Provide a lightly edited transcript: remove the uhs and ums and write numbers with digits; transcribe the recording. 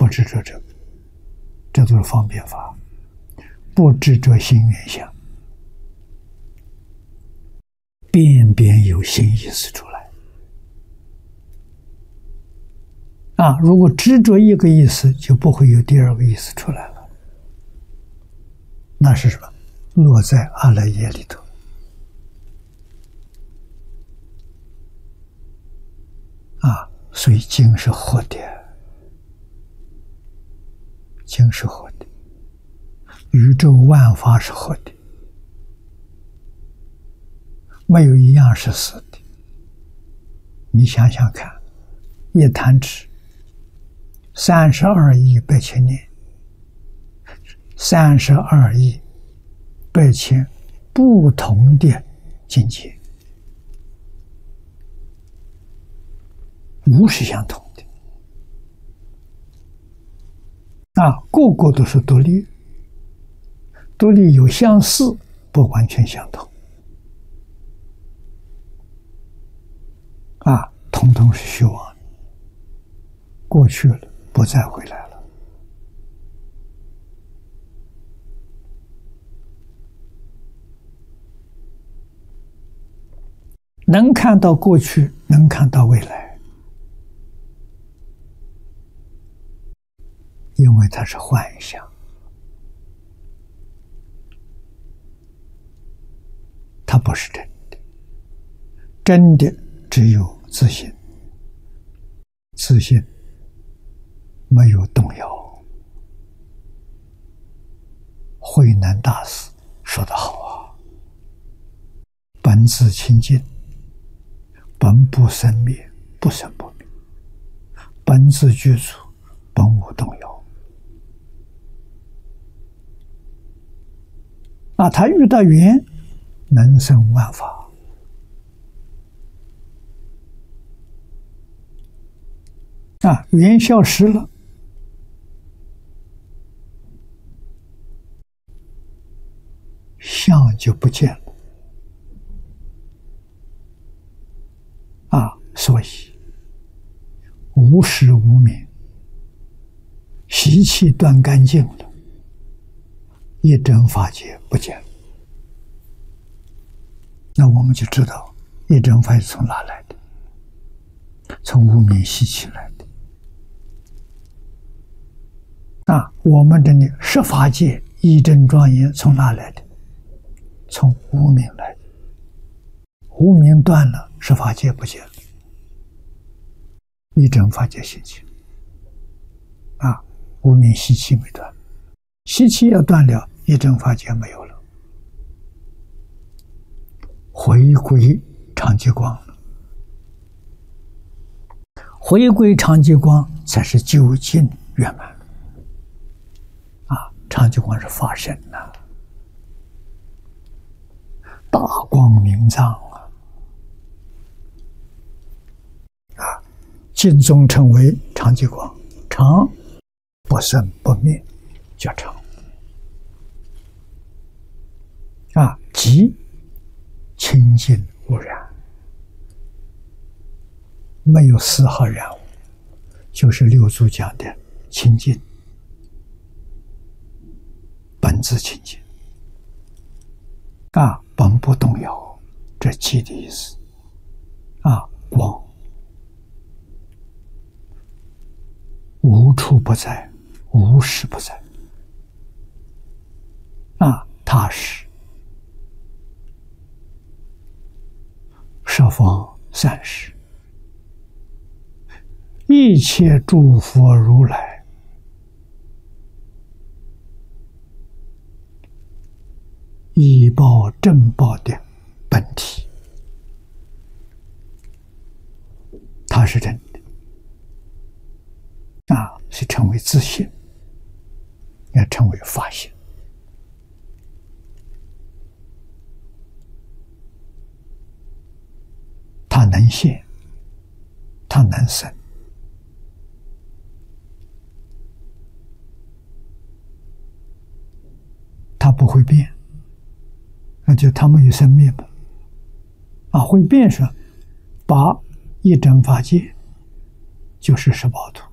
执着这个，这都是方便法。不执着心原相，边边有新意思出来。如果执着一个意思，就不会有第二个意思出来了。那是什么？落在阿赖耶里头。所以经是活的，经是活的，宇宙万法是活的，没有一样是死的。你想想看，一弹指32亿8千年，32亿8千不同的境界，无是相同的。个个都是独立，独立有相似，不完全相同。统统是虚妄，过去了，不再回来了。能看到过去，能看到未来，因为它是幻象，它不是真的。真的只有自信，自信没有动摇。慧能大师说得好啊，本自清净，本不生灭，不生不灭，本自具足，本无动摇。他遇到缘，能生万法。缘消失了，相就不见了。所以无始无明，习气断干净了，一真法界不见了。那我们就知道一真法界从哪来的？从无明习气来的。我们这里十法界一真庄严从哪来的？从无明来的。无明断了，十法界不见了，一真法界习气。无明习气没断，习气要断了，一真法界没有了，回归常寂光了。回归常寂光才是究竟圆满。常寂光是法身呐，大光明藏净宗称为常寂光，常不生不灭，叫常。即清净无染，没有丝毫染污，就是六祖讲的清净。本自清净，本不动摇，这即的意思。光无处不在，无时不在。踏实，十方三世，一切诸佛如来。以报正报的本体，它是真的，是成为自信，也成为法性。它能现，它能生，它不会变。那就它没有生灭嘛。会变是把一真法界就是十八度，